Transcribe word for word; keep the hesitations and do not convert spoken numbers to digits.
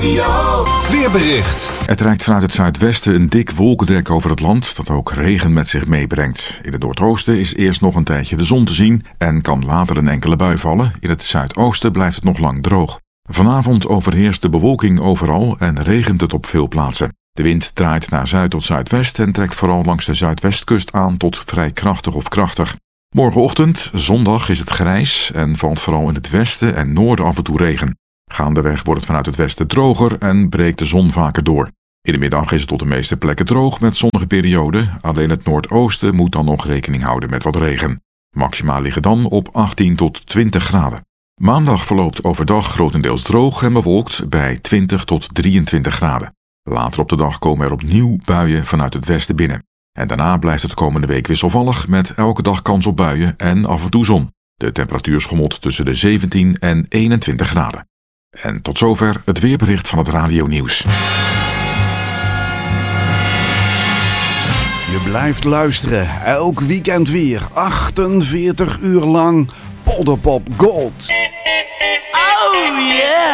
Radio weerbericht. Het reikt vanuit het zuidwesten een dik wolkendek over het land dat ook regen met zich meebrengt. In het noordoosten is eerst nog een tijdje de zon te zien en kan later een enkele bui vallen. In het zuidoosten blijft het nog lang droog. Vanavond overheerst de bewolking overal en regent het op veel plaatsen. De wind draait naar zuid tot zuidwest en trekt vooral langs de zuidwestkust aan tot vrij krachtig of krachtig. Morgenochtend, zondag, is het grijs en valt vooral in het westen en noorden af en toe regen. Gaandeweg wordt het vanuit het westen droger en breekt de zon vaker door. In de middag is het op de meeste plekken droog met zonnige perioden. Alleen het noordoosten moet dan nog rekening houden met wat regen. Maxima liggen dan op achttien tot twintig graden. Maandag verloopt overdag grotendeels droog en bewolkt bij twintig tot drieëntwintig graden. Later op de dag komen er opnieuw buien vanuit het westen binnen. En daarna blijft het komende week wisselvallig met elke dag kans op buien en af en toe zon. De temperatuur schommelt tussen de zeventien en eenentwintig graden. En tot zover het weerbericht van het Radio Nieuws. Je blijft luisteren, elk weekend weer, achtenveertig uur lang, Polderpop Gold. Oh yeah!